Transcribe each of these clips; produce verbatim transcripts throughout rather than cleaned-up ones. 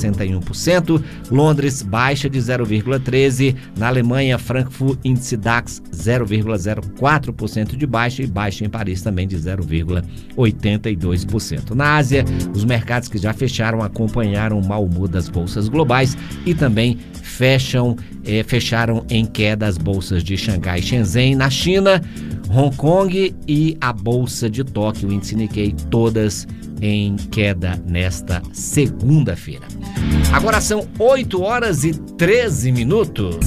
sessenta e um por cento. Londres, baixa de zero vírgula treze. Na Alemanha, Frankfurt, índice DAX, zero vírgula zero quatro por cento de baixa e baixa em Paris também de zero vírgula oitenta e dois por cento. Na Ásia, os mercados que já fecharam acompanharam o mau humor das bolsas globais e também fecham, eh, fecharam em queda as bolsas de Xangai e Shenzhen. Na China, Hong Kong e a bolsa de Tóquio, o índice Nikkei, todas em queda nesta segunda-feira. Agora são oito horas e treze minutos.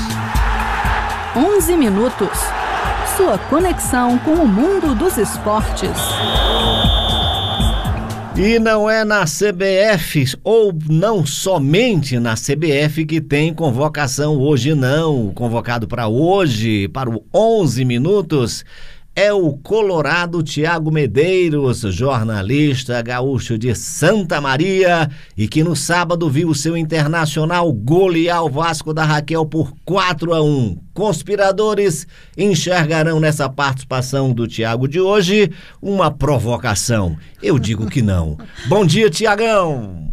onze minutos. Sua conexão com o mundo dos esportes. E não é na C B F, ou não somente na C B F, que tem convocação hoje não. Convocado para hoje, para o onze minutos, é o colorado Thiago Medeiros, jornalista gaúcho de Santa Maria, e que no sábado viu o seu Internacional golear o Vasco da Raquel por quatro a um. Conspiradores enxergarão nessa participação do Thiago de hoje uma provocação. Eu digo que não. Bom dia, Thiagão!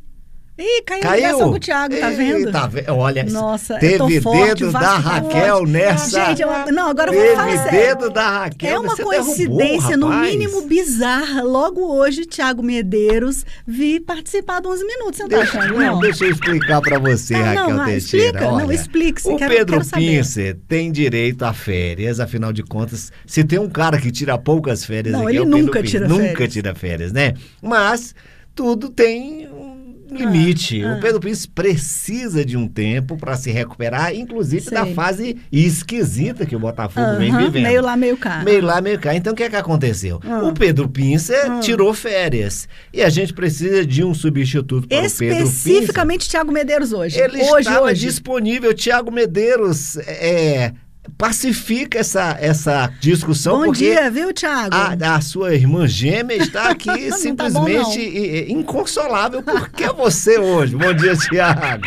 Ih, caiu, caiu a ligação com o Thiago, tá vendo? Tá vendo? Olha, nossa, teve forte, dedo da Raquel forte. nessa. Gente, eu, não, agora eu teve vou falar sério. dedo da Raquel. É uma você coincidência, derrubou, no mínimo bizarra. Logo hoje, Thiago Medeiros vi participar de onze minutos. Você não deixa, tá achando, não, não? Deixa eu explicar pra você, não, Raquel não, Teixeira. Explica, Olha, não, explique-se. O quero, Pedro quero saber. Pincer tem direito a férias, afinal de contas, se tem um cara que tira poucas férias não, aqui, ele é o nunca Pedro tira Pincer. férias. Nunca tira férias, né? Mas tudo tem limite. Ah, ah. O Pedro Pincer precisa de um tempo para se recuperar, inclusive Sei. da fase esquisita que o Botafogo Uhum, vem vivendo. meio lá, meio cá. Meio lá, meio cá. Então, o que é que aconteceu? Ah. O Pedro Pincer Ah. tirou férias. E a gente precisa de um substituto para o Pedro Pincer. Especificamente Thiago Medeiros hoje. Ele hoje, estava hoje. disponível. Thiago Medeiros é, pacifica essa, essa discussão. Bom porque dia, viu, Thiago? A, a sua irmã gêmea está aqui Não simplesmente tá bom, i- i- inconsolável. Por que você hoje? Bom dia, Thiago.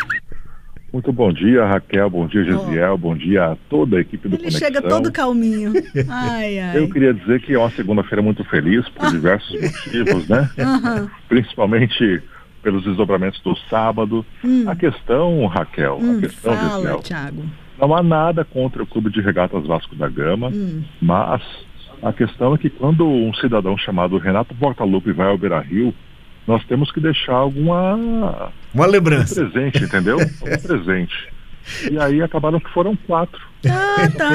Muito bom dia, Raquel, bom dia, Gesiel, oh. bom dia a toda a equipe do Ele Conexão. chega todo calminho. Ai, ai. Eu queria dizer que é uma segunda-feira muito feliz por diversos motivos, né? Uhum. Principalmente pelos desdobramentos do sábado. Hum. A questão, Raquel, Hum, a questão, fala, Gesiel, Thiago. não há nada contra o Clube de Regatas Vasco da Gama, Hum. mas a questão é que quando um cidadão chamado Renato Portaluppi vai ao Beira-Rio, nós temos que deixar alguma... Uma lembrança. Um presente, entendeu? Um presente. E aí acabaram que foram quatro. Ah, tá.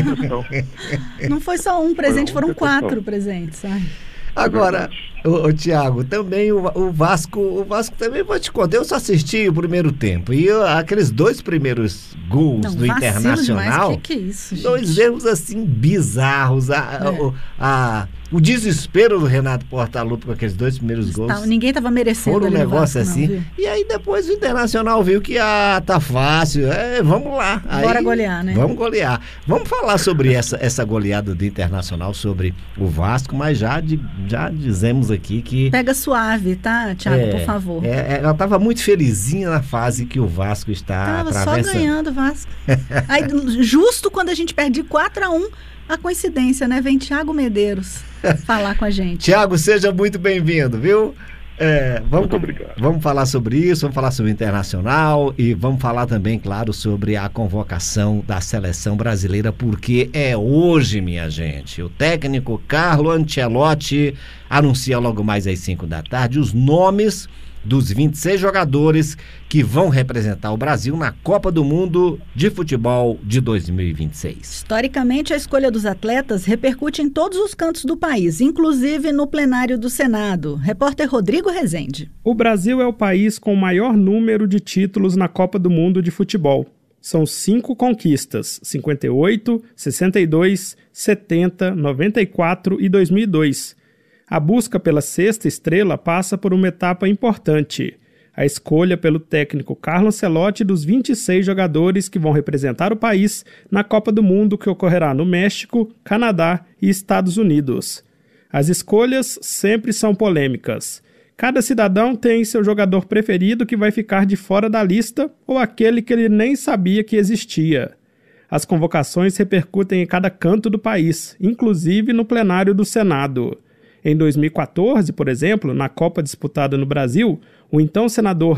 Questão. Não foi só um presente, Foi uma foram quatro questão. presentes. Ai. Agora, ô, ô, Thiago, também o, o Vasco, o Vasco também, vou te contar, eu só assisti o primeiro tempo, e eu, aqueles dois primeiros gols Não, do vacilo Internacional, demais. Que que é isso, gente? dois erros assim bizarros, a, É. o, a, o desespero do Renato Portaluppi com aqueles dois primeiros gols. Tá, ninguém tava merecendo Foi um ali no negócio Vasco, assim. não, viu? E aí depois o Internacional viu que ah, tá fácil. É, vamos lá. Bora Aí, golear, né? Vamos golear. Vamos falar sobre essa, essa goleada do Internacional sobre o Vasco, mas já, de, já dizemos aqui que. Pega suave, tá, Thiago, é, por favor. é, ela estava muito felizinha na fase que o Vasco está Tava só atravessando. ganhando o Vasco. Aí, justo quando a gente perde quatro a um, a coincidência, né? Vem Thiago Medeiros falar com a gente. Thiago, seja muito bem-vindo, viu? É, vamos, Muito obrigado. Vamos falar sobre isso, vamos falar sobre o Internacional e vamos falar também, claro, sobre a convocação da seleção brasileira, porque é hoje, minha gente. O técnico Carlo Ancelotti anuncia logo mais às cinco da tarde os nomes dos vinte e seis jogadores que vão representar o Brasil na Copa do Mundo de Futebol de dois mil e vinte e seis. Historicamente, a escolha dos atletas repercute em todos os cantos do país, inclusive no plenário do Senado. Repórter Rodrigo Rezende. O Brasil é o país com o maior número de títulos na Copa do Mundo de Futebol. São cinco conquistas, cinquenta e oito, sessenta e dois, setenta, noventa e quatro e dois mil e dois. A busca pela sexta estrela passa por uma etapa importante: a escolha pelo técnico Carlo Ancelotti dos vinte e seis jogadores que vão representar o país na Copa do Mundo que ocorrerá no México, Canadá e Estados Unidos. As escolhas sempre são polêmicas. Cada cidadão tem seu jogador preferido que vai ficar de fora da lista ou aquele que ele nem sabia que existia. As convocações repercutem em cada canto do país, inclusive no plenário do Senado. Em dois mil e quatorze, por exemplo, na Copa disputada no Brasil, o então senador